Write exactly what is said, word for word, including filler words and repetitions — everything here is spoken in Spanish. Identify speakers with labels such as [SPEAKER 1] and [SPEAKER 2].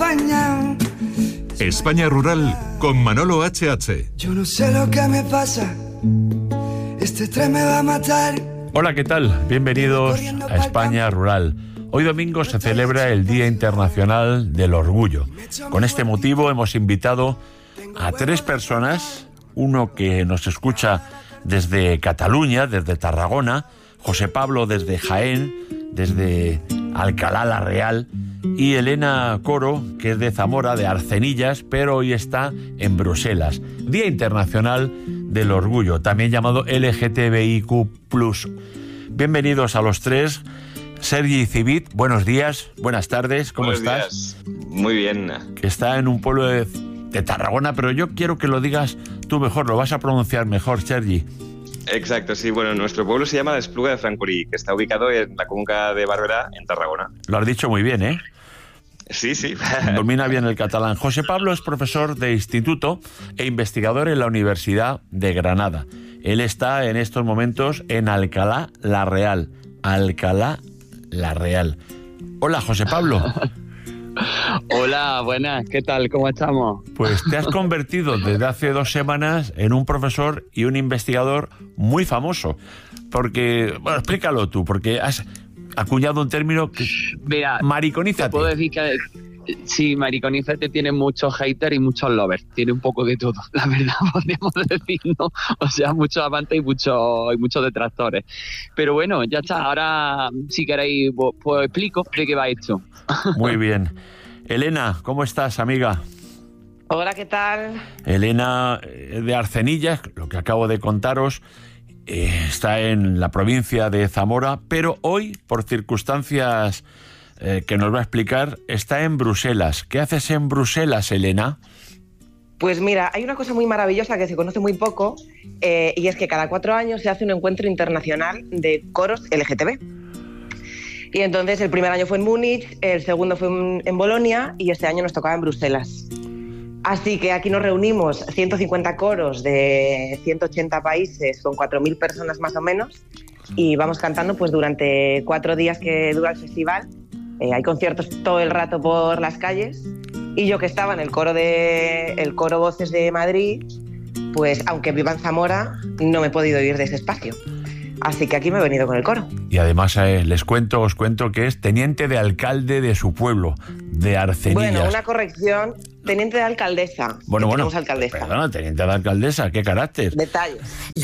[SPEAKER 1] España.
[SPEAKER 2] España Rural con Manolo H H.
[SPEAKER 1] Yo no sé lo que me pasa, este tren me va a matar.
[SPEAKER 3] Hola, ¿qué tal? Bienvenidos a España Rural. Hoy domingo se celebra el Día Internacional del Orgullo. Con este motivo hemos invitado a tres personas, uno que nos escucha desde Cataluña, desde Tarragona, José Pablo desde Jaén, desde Alcalá la Real, y Elena Coro, que es de Zamora, de Arcenillas, pero hoy está en Bruselas. Día Internacional del Orgullo, también llamado L G T B I Q plus. Bienvenidos a los tres. Sergi Civit, buenos días, buenas tardes, ¿cómo
[SPEAKER 4] buenos
[SPEAKER 3] estás?
[SPEAKER 4] Días. Muy bien.
[SPEAKER 3] Que está en un pueblo de, de Tarragona, pero yo quiero que lo digas tú mejor, lo vas a pronunciar mejor, Sergi.
[SPEAKER 4] Exacto, sí. Bueno, nuestro pueblo se llama La Espluga de Francolí, que está ubicado en la comarca de Barberá, en Tarragona.
[SPEAKER 3] Lo has dicho muy bien, ¿eh?
[SPEAKER 4] Sí, sí.
[SPEAKER 3] Domina bien el catalán. José Pablo es profesor de instituto e investigador en la Universidad de Granada. Él está en estos momentos en Alcalá la Real. Alcalá la Real. Hola, José Pablo.
[SPEAKER 5] Hola, buenas, ¿qué tal? ¿Cómo estamos?
[SPEAKER 3] Pues te has convertido desde hace dos semanas en un profesor y un investigador muy famoso. Porque, bueno, explícalo tú, porque has acuñado un término que...
[SPEAKER 5] Mira,
[SPEAKER 3] mariconízate.
[SPEAKER 5] Te puedo decir que sí, mariconízate tiene muchos haters y muchos lovers. Tiene un poco de todo, la verdad, podríamos decir, ¿no? O sea, muchos amantes y muchos, y muchos detractores. Pero bueno, ya está. Ahora, si queréis, pues explico de qué va esto.
[SPEAKER 3] Muy bien. Elena, ¿cómo estás, amiga?
[SPEAKER 6] Hola, ¿qué tal?
[SPEAKER 3] Elena de Arcenillas, lo que acabo de contaros, eh, está en la provincia de Zamora, pero hoy, por circunstancias eh, que nos va a explicar, está en Bruselas. ¿Qué haces en Bruselas, Elena?
[SPEAKER 6] Pues mira, hay una cosa muy maravillosa que se conoce muy poco, eh, y es que cada cuatro años se hace un encuentro internacional de coros L G T B. Y entonces el primer año fue en Múnich, el segundo fue en, en Bolonia y este año nos tocaba en Bruselas. Así que aquí nos reunimos ciento cincuenta coros de ciento ochenta países con cuatro mil personas más o menos y vamos cantando pues durante cuatro días que dura el festival. Eh, hay conciertos todo el rato por las calles y yo que estaba en el coro, de, el coro Voces de Madrid, pues aunque viva en Zamora no me he podido ir de ese espacio. Así que aquí me he venido con el coro.
[SPEAKER 3] Y además eh, les cuento, os cuento que es teniente de alcalde de su pueblo, de Arcenillas.
[SPEAKER 6] Bueno, una corrección, teniente de alcaldesa.
[SPEAKER 3] Bueno, bueno,
[SPEAKER 6] alcaldesa.
[SPEAKER 3] Perdona, teniente de alcaldesa, ¿qué carácter?
[SPEAKER 6] Detalles.